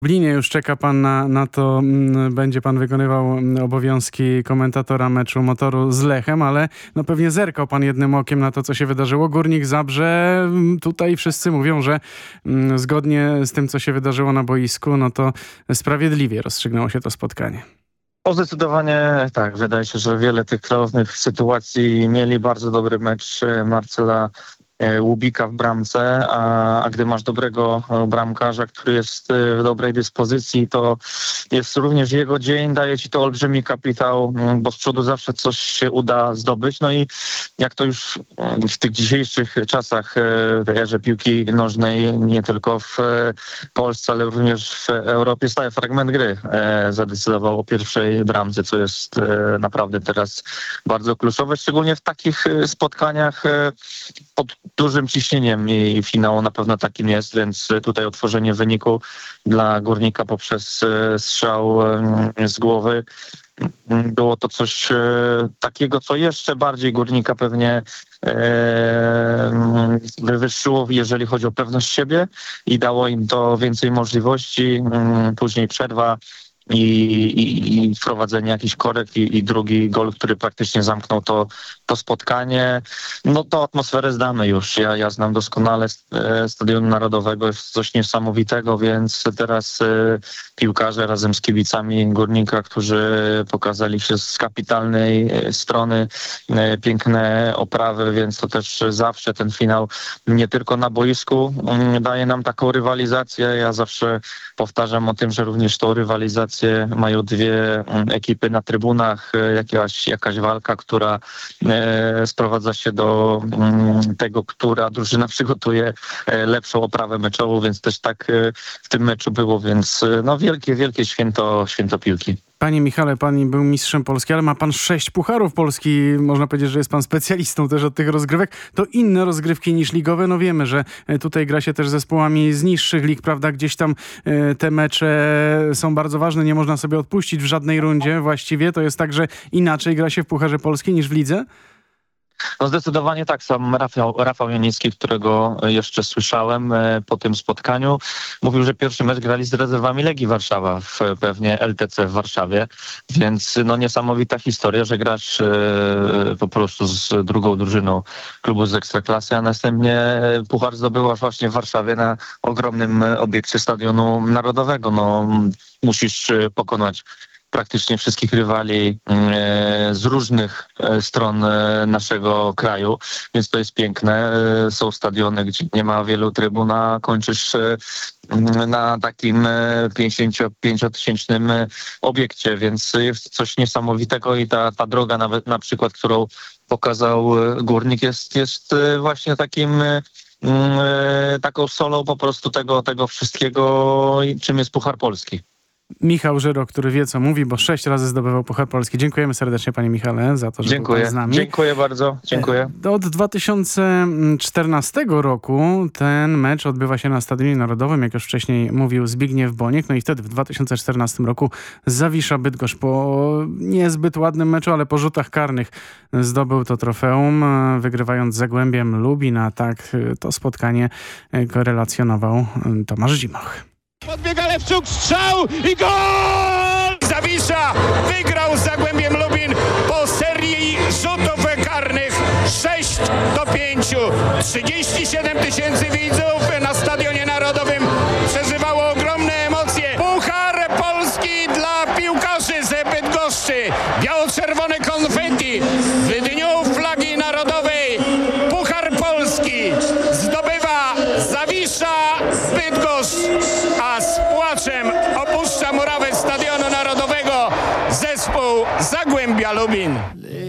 Lublinie już czeka pan na to, będzie pan wykonywał obowiązki komentatora meczu Motoru z Lechem, ale no pewnie zerkał pan jednym okiem na to, co się wydarzyło. Górnik Zabrze, tutaj wszyscy mówią, że zgodnie z tym, co się wydarzyło na boisku, no to sprawiedliwie rozstrzygnęło się to spotkanie. O, zdecydowanie tak. Wydaje się, że wiele tych klarownych sytuacji mieli bardzo dobry mecz Marcela Łubika w bramce, a gdy masz dobrego bramkarza, który jest w dobrej dyspozycji, to jest również jego dzień, daje ci to olbrzymi kapitał, bo z przodu zawsze coś się uda zdobyć. No i jak to już w tych dzisiejszych czasach w erze piłki nożnej, nie tylko w Polsce, ale również w Europie, stały fragment gry zadecydował o pierwszej bramce, co jest naprawdę teraz bardzo kluczowe, szczególnie w takich spotkaniach pod dużym ciśnieniem i finał na pewno takim jest, więc tutaj otworzenie wyniku dla Górnika poprzez strzał z głowy było to coś takiego, co jeszcze bardziej Górnika pewnie wywyższyło, jeżeli chodzi o pewność siebie i dało im to więcej możliwości. Później przerwa i wprowadzenie jakichś korekt i drugi gol, który praktycznie zamknął to spotkanie. No to atmosferę znamy już. Ja znam doskonale Stadionu Narodowego, jest coś niesamowitego, więc teraz piłkarze razem z kibicami Górnika, którzy pokazali się z kapitalnej strony, piękne oprawy, więc to też zawsze ten finał nie tylko na boisku daje nam taką rywalizację. Ja zawsze powtarzam o tym, że również tą rywalizację mają dwie ekipy na trybunach, jakaś walka, która sprowadza się do tego, która drużyna przygotuje lepszą oprawę meczową, więc też tak w tym meczu było, więc no wielkie święto piłki. Panie Michale, pan był mistrzem Polski, ale ma pan 6 pucharów Polski. Można powiedzieć, że jest pan specjalistą też od tych rozgrywek. To inne rozgrywki niż ligowe. No wiemy, że tutaj gra się też zespołami z niższych lig, prawda? Gdzieś tam te mecze są bardzo ważne. Nie można sobie odpuścić w żadnej rundzie właściwie. To jest tak, że inaczej gra się w Pucharze Polski niż w lidze? No zdecydowanie tak. Sam Rafał Janicki, którego jeszcze słyszałem po tym spotkaniu, mówił, że pierwszy mecz grali z rezerwami Legii Warszawa w pewnie LTC w Warszawie, więc no niesamowita historia, że grasz po prostu z drugą drużyną klubu z Ekstraklasy, a następnie puchar zdobyłaś właśnie w Warszawie na ogromnym obiekcie Stadionu Narodowego. No musisz pokonać praktycznie wszystkich rywali z różnych stron naszego kraju, więc to jest piękne. Są stadiony, gdzie nie ma wielu trybun, a kończysz na takim 55-tysięcznym obiekcie, więc jest coś niesamowitego i ta droga nawet na przykład, którą pokazał Górnik jest właśnie taką solą po prostu tego wszystkiego, czym jest Puchar Polski. Michał Żyro, który wie, co mówi, bo 6 razy zdobywał Puchar Polski. Dziękujemy serdecznie, panie Michale, za to, że był pan z nami. Dziękuję bardzo. Dziękuję. Od 2014 roku ten mecz odbywa się na Stadionie Narodowym, jak już wcześniej mówił Zbigniew Boniek. No i wtedy w 2014 roku Zawisza Bydgoszcz po niezbyt ładnym meczu, ale po rzutach karnych zdobył to trofeum, wygrywając z Zagłębiem Lubin, a tak to spotkanie relacjonował Tomasz Zimoch. Podbiega Lewczuk, strzał i gol! Zawisza wygrał z Zagłębiem Lubin po serii rzutów karnych 6-5. 37 tysięcy widzów na Stadionie Narodowym przeżywało ogromne emocje. Puchar Polski dla piłkarzy z Bydgoszczy. Biało-czerwone konfetti w dniu flagi narodowej. Puchar Polski zdobywa Zawisza Bydgoszcz, a z płaczem opuszcza murawę Stadionu Narodowego zespół Zagłębia Lubin.